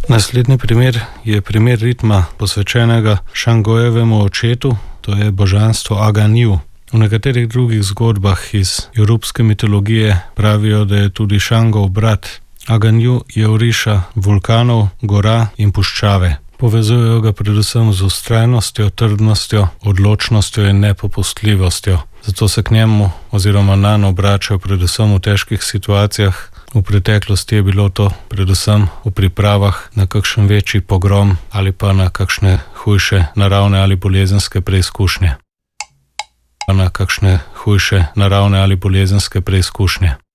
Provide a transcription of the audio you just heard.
Naslednji primer je primer ritma posvečenega Šangojevemu očetu, to je božanstvo Aganju. V nekaterih drugih zgodbah iz evropske mitologije pravijo, da je tudi Šangov brat. Aganju je oriša vulkanov, gora in puščave. Povezujejo ga predvsem z vztrajnostjo, trdnostjo, odločnostjo in nepopustljivostjo. Zato se k njemu oziroma nanj obračajo predvsem v težkih situacijah. V preteklosti je bilo to predvsem v pripravah na kakšen večji pogrom ali pa na kakšne hujše naravne ali bolezenske preizkušnje.